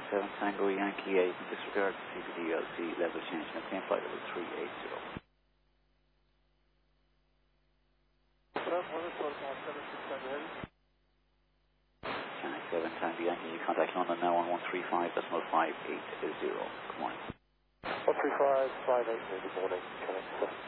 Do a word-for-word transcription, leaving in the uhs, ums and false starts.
seven Tango Yankee eight, disregard C B D L C level change, maintain flight level three eight zero. Channel seven Tango Yankee, contact London now on one three five decimal five eight zero. Good morning. one three five five eight zero, good morning.